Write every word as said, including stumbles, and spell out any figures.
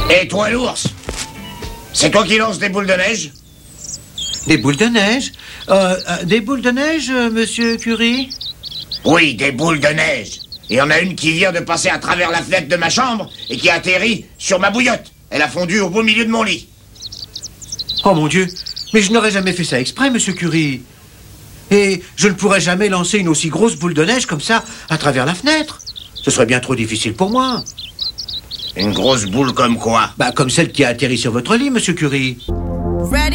Et toi, l'ours? C'est toi qui lances des boules de neige? Des boules de neige euh, euh, Des boules de neige, euh, monsieur Curie? Oui, des boules de neige. Et on a une qui vient de passer à travers la fenêtre de ma chambre et qui a atterri sur ma bouillotte. Elle a fondu au beau milieu de mon lit. Oh mon Dieu, mais je n'aurais jamais fait ça exprès, monsieur Curie. Et je ne pourrais jamais lancer une aussi grosse boule de neige comme ça à travers la fenêtre. Ce serait bien trop difficile pour moi. Une grosse boule comme quoi? Bah, comme celle qui a atterri sur votre lit, monsieur Curie. Ready?